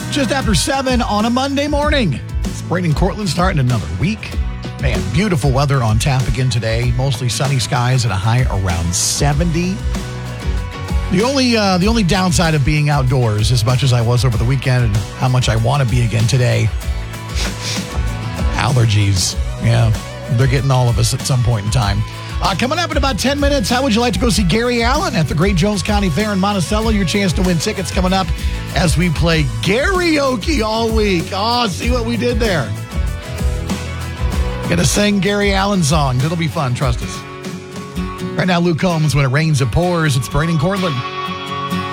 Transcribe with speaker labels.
Speaker 1: Just after 7 on a Monday morning. It's Braden Cortland starting another week. Man, beautiful weather on tap again today. Mostly sunny skies at a high around 70. The only downside of being outdoors, as much as I was over the weekend and how much I want to be again today, allergies. Yeah, they're getting all of us at some point in time. Coming up in about 10 minutes, how would you like to go see Gary Allan at the Great Jones County Fair in Monticello? Your chance to win tickets coming up as we play karaoke all week. Oh, see what we did there. Gonna sing Gary Allan songs. It'll be fun, trust us. Right now, Luke Combs, When It Rains, It Pours. It's Braden Cortland.